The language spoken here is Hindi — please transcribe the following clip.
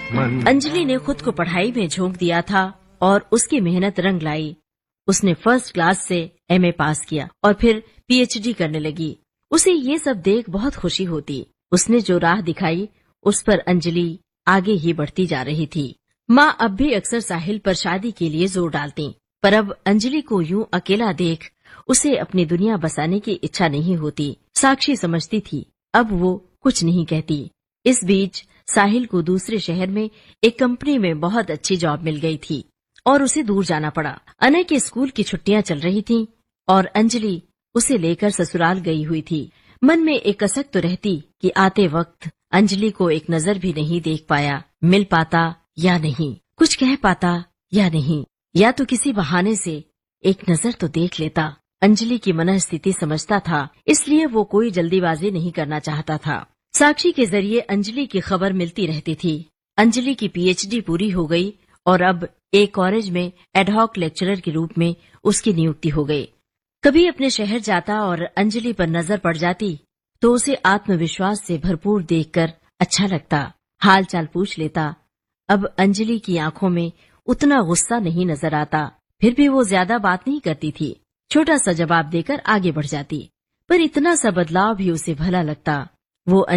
अंजलि ने खुद को पढ़ाई में झोंक दिया था और उसकी मेहनत रंग लाई। उसने फर्स्ट क्लास से एमए पास किया और फिर पीएचडी करने लगी। उसे ये सब देख बहुत खुशी होती। उसने जो राह दिखाई उस पर अंजलि आगे ही बढ़ती जा रही थी। माँ अब भी अक्सर साहिल पर शादी के लिए जोर डालती, पर अब अंजलि को यूं अकेला देख उसे अपनी दुनिया बसाने की इच्छा नहीं होती। साक्षी समझती थी, अब वो कुछ नहीं कहती। इस बीच साहिल को दूसरे शहर में एक कंपनी में बहुत अच्छी जॉब मिल गई थी और उसे दूर जाना पड़ा। अनय के स्कूल की छुट्टियां चल रही थीं और अंजलि उसे लेकर ससुराल गई हुई थी। मन में एक कसक तो रहती कि आते वक्त अंजलि को एक नजर भी नहीं देख पाया, मिल पाता या नहीं, कुछ कह पाता या नहीं, या तो किसी बहाने से एक नजर तो देख लेता। अंजलि की मनःस्थिति समझता था, इसलिए वो कोई जल्दीबाजी नहीं करना चाहता था। साक्षी के जरिए अंजलि की खबर मिलती रहती थी। अंजलि की पीएचडी पूरी हो गई और अब एक कॉलेज में एडहॉक लेक्चरर के रूप में उसकी नियुक्ति हो गई। कभी अपने शहर जाता और अंजलि पर नजर पड़ जाती तो उसे आत्मविश्वास से भरपूर देखकर अच्छा लगता, हाल चाल पूछ लेता। अब अंजलि की आंखों में उतना गुस्सा नहीं नजर आता, फिर भी वो ज्यादा बात नहीं करती थी, छोटा सा जवाब देकर आगे बढ़ जाती। पर इतना सा बदलाव भी उसे भला लगता। वो